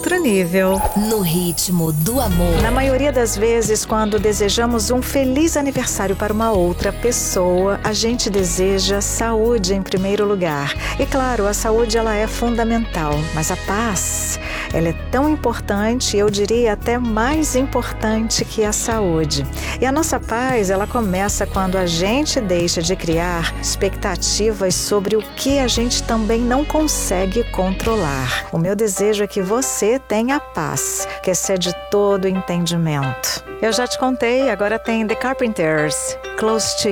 outro nível. No ritmo do amor. Na maioria das vezes, quando desejamos um feliz aniversário para uma outra pessoa, a gente deseja saúde em primeiro lugar. E claro, a saúde ela é fundamental, mas a paz, ela é tão importante, eu diria até mais importante que a saúde. E a nossa paz, ela começa quando a gente deixa de criar expectativas sobre o que a gente também não consegue controlar. O meu desejo é que você tenha paz, que excede todo entendimento. Eu já te contei, agora tem The Carpenters, Close to